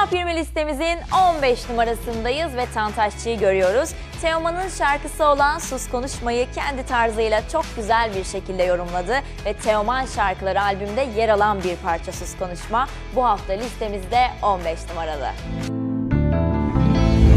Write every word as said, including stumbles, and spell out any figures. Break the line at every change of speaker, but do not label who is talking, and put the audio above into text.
Top yirmi listemizin on beş numarasındayız ve Tantaşçı'yı görüyoruz. Teoman'ın şarkısı olan Sus Konuşmayı kendi tarzıyla çok güzel bir şekilde yorumladı ve Teoman şarkıları albümde yer alan bir parça Sus Konuşma bu hafta listemizde on beş numarada.